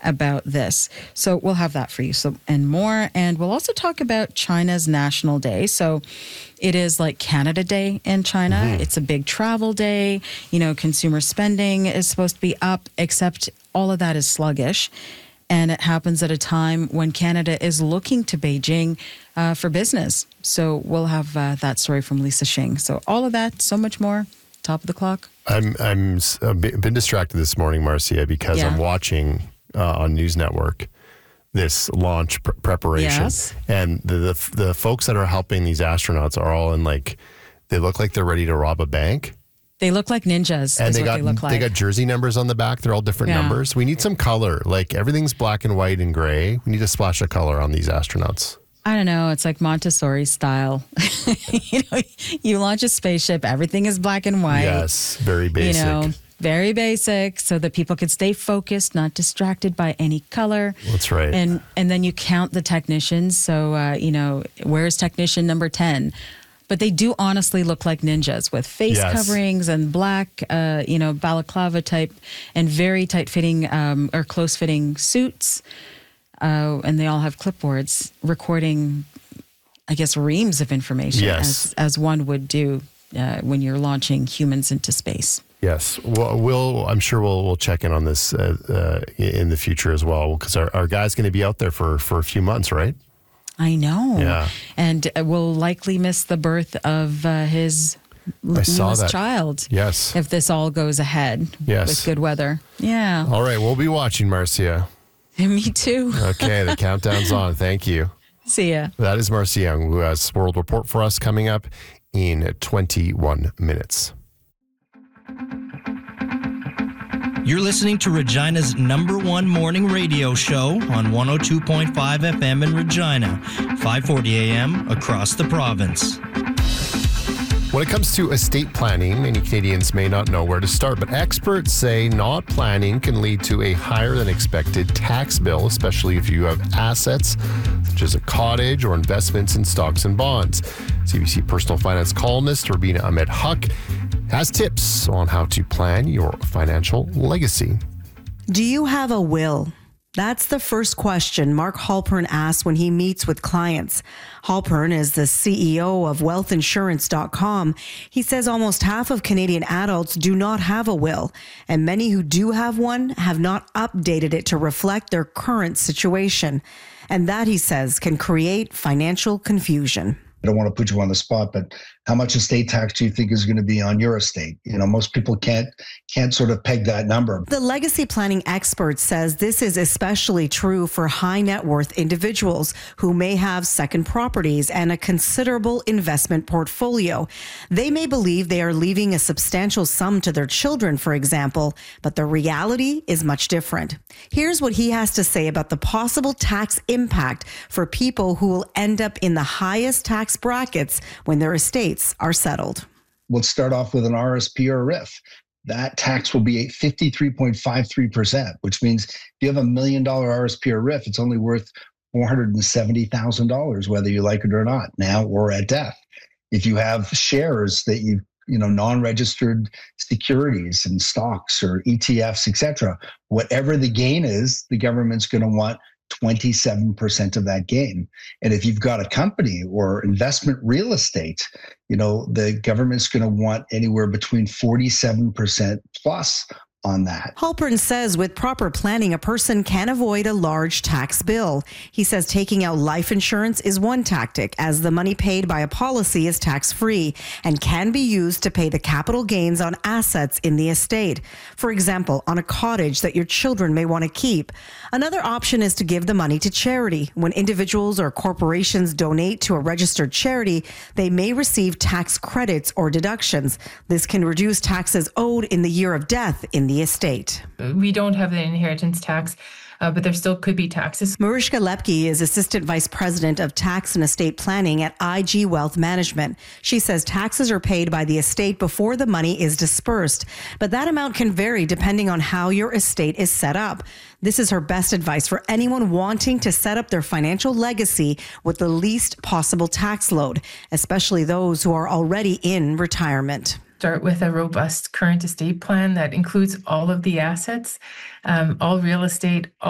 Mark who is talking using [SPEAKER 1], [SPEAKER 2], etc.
[SPEAKER 1] about this. So we'll have that for you and more. And we'll also talk about China's National Day. So it is like Canada Day in China. Mm-hmm. It's a big travel day. Consumer spending is supposed to be up, except all of that is sluggish. And it happens at a time when Canada is looking to Beijing for business. So we'll have that story from Lisa Shing. So all of that, so much more. Top of the clock.
[SPEAKER 2] I'm been distracted this morning, Marcia, because I'm watching on News Network this launch preparation. Yes. And the folks that are helping these astronauts are all in they look like they're ready to rob a bank.
[SPEAKER 1] They look like ninjas.
[SPEAKER 2] And
[SPEAKER 1] they look like.
[SPEAKER 2] They got jersey numbers on the back. They're all different numbers. We need some color. Everything's black and white and gray. We need a splash of color on these astronauts.
[SPEAKER 1] I don't know. It's like Montessori style. You launch a spaceship. Everything is black and white.
[SPEAKER 2] Yes, very basic.
[SPEAKER 1] Very basic, so that people could stay focused, not distracted by any color.
[SPEAKER 2] That's right.
[SPEAKER 1] And then you count the technicians. So where's technician number 10? But they do honestly look like ninjas with face coverings and black, balaclava type and very tight-fitting or close-fitting suits. And they all have clipboards recording, I guess, reams of information, as one would do when you're launching humans into space.
[SPEAKER 2] Yes. Well, I'm sure we'll check in on this in the future as well, because our guy's going to be out there for a few months, right?
[SPEAKER 1] I know.
[SPEAKER 2] Yeah.
[SPEAKER 1] And we'll likely miss the birth of his newest child.
[SPEAKER 2] Yes.
[SPEAKER 1] If this all goes ahead with good weather. Yeah.
[SPEAKER 2] All right. We'll be watching, Marcia.
[SPEAKER 1] Me too.
[SPEAKER 2] Okay. The countdown's on. Thank you.
[SPEAKER 1] See ya.
[SPEAKER 2] That is Marcia Young, who has World Report for us coming up in 21 minutes.
[SPEAKER 3] You're listening to Regina's #1 morning radio show on 102.5 FM in Regina, 540 AM across the province.
[SPEAKER 2] When it comes to estate planning, many Canadians may not know where to start, but experts say not planning can lead to a higher than expected tax bill, especially if you have assets such as a cottage or investments in stocks and bonds. CBC personal finance columnist Rubina Ahmed Huq has tips on how to plan your financial legacy.
[SPEAKER 4] Do you have a will? That's the first question Mark Halpern asks when he meets with clients. Halpern is the CEO of wealthinsurance.com. He says almost half of Canadian adults do not have a will, and many who do have one have not updated it to reflect their current situation. And that, he says, can create financial confusion.
[SPEAKER 5] I don't want to put you on the spot, but how much estate tax do you think is going to be on your estate? Most people can't sort of peg that number.
[SPEAKER 4] The legacy planning expert says this is especially true for high net worth individuals who may have second properties and a considerable investment portfolio. They may believe they are leaving a substantial sum to their children, for example, but the reality is much different. Here's what he has to say about the possible tax impact for people who will end up in the highest tax brackets when their estates are settled.
[SPEAKER 5] Let's start off with an RSP or a RIF. That tax will be 53.53%, which means if you have $1 million RSP or RIF, it's only worth $470,000, whether you like it or not, now or at death. If you have shares that non-registered securities and stocks or ETFs, etc., whatever the gain is, the government's going to want 27% of that gain. And if you've got a company or investment real estate, the government's going to want anywhere between 47% plus on that.
[SPEAKER 4] Halpern says with proper planning, a person can avoid a large tax bill. He says taking out life insurance is one tactic, as the money paid by a policy is tax-free and can be used to pay the capital gains on assets in the estate. For example, on a cottage that your children may want to keep. Another option is to give the money to charity. When individuals or corporations donate to a registered charity, they may receive tax credits or deductions. This can reduce taxes owed in the year of death in the estate.
[SPEAKER 6] We don't have the inheritance tax, but there still could be taxes.
[SPEAKER 4] Mariska Lepke is Assistant Vice President of Tax and Estate Planning at IG Wealth Management. She says taxes are paid by the estate before the money is dispersed, but that amount can vary depending on how your estate is set up. This is her best advice for anyone wanting to set up their financial legacy with the least possible tax load, especially those who are already in retirement.
[SPEAKER 6] Start with a robust current estate plan that includes all of the assets, all real estate,